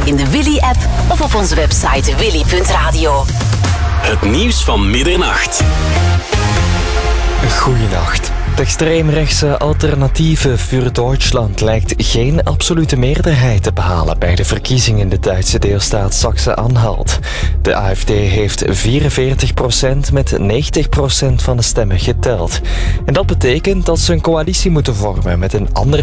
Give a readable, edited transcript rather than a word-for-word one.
in de Willy-app of op onze website willy.radio. Het nieuws van middernacht. Goeienacht. De extreemrechtse Alternatieve für Deutschland lijkt geen absolute meerderheid te behalen bij de verkiezingen in de Duitse deelstaat Sachsen-Anhalt. De AfD heeft 44% met 90% van de stemmen geteld. En dat betekent dat ze een coalitie moeten vormen met een andere